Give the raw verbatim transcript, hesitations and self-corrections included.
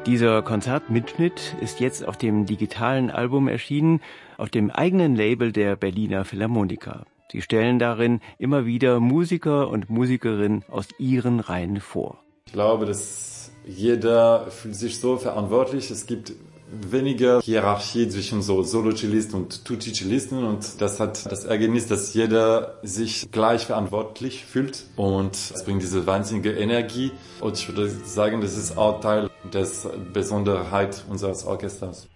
Dieser Konzertmitschnitt ist jetzt auf dem digitalen Album erschienen, auf dem eigenen Label der Berliner Philharmoniker. Sie stellen darin immer wieder Musiker und Musikerinnen aus ihren Reihen vor. Ich glaube, dass jeder fühlt sich so verantwortlich. Es gibt weniger Hierarchie zwischen so Solo-Cellisten und Tutti-Cellisten und das hat das Ergebnis, dass jeder sich gleich verantwortlich fühlt und es bringt diese wahnsinnige Energie und ich würde sagen, das ist auch Teil der Besonderheit unseres Orchesters.